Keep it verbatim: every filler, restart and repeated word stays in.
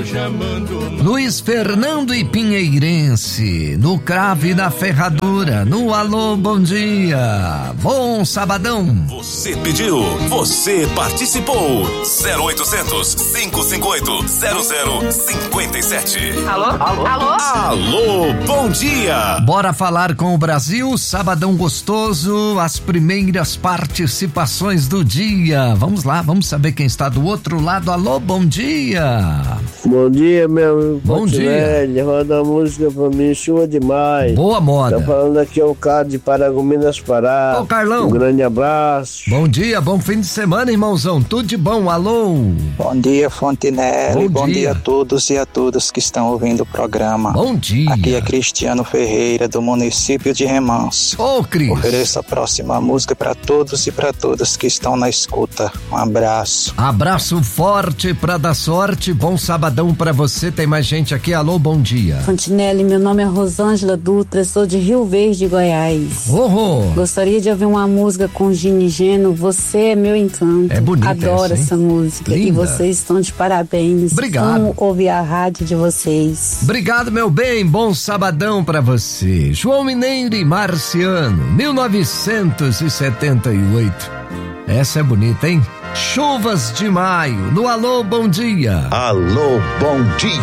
Luiz Fernando e Pinheirense, no cravo e na ferradura, no alô, bom dia, bom sabadão. Você pediu, você participou. zero oitocentos, cinco cinco oito, zero zero cinco sete. Alô? Alô? Alô? Alô, bom dia. Bora falar com o Brasil, sabadão gostoso, as primeiras participações do dia. Vamos lá, vamos saber quem está do outro lado. Alô, bom dia. Bom dia, meu amigo. Bom dia. Roda a música pra mim, chuva demais. Boa moda. Tá falando aqui é o Carlos de Paragominas, Minas Pará. Ô, Carlão. Um grande abraço. Bom dia, bom fim de semana, irmãozão. Tudo de bom, alô. Bom dia, Fontinelli. Bom, bom dia. dia a todos e a todas que estão ouvindo o programa. Bom dia. Aqui é Cristiano Ferreira, do município de Remanso. Ô, Cris. Ofereço a próxima música para todos e para todas que estão na escuta. Um abraço. Abraço forte pra dar sorte. Bom sabadão pra você. Tem mais gente aqui. Alô, bom dia. Fontinelli, meu nome é Rosângela Dutra, sou de Rio Verde, Goiás. Oh, oh. Gostaria de ouvir uma música com Gini Geno, Você é Meu Encanto. É bonita. Adoro essa, essa música. Linda. E vocês estão de parabéns. Obrigado. Vamos ouvir a rádio de vocês. Obrigado, meu bem. Bom sabadão pra você. João Mineiro e Marciano, mil novecentos e setenta e oito. Essa é bonita, hein? Chuvas de Maio, no Alô, bom dia. Alô, bom dia.